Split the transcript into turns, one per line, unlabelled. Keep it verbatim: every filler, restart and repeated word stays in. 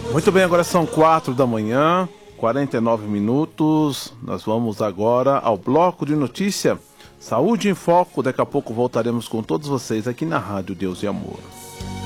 Muito bem, agora são quatro da manhã, quarenta e nove minutos. Nós vamos agora ao bloco de notícia Saúde em Foco. Daqui a pouco voltaremos com todos vocês aqui na Rádio Deus e Amor.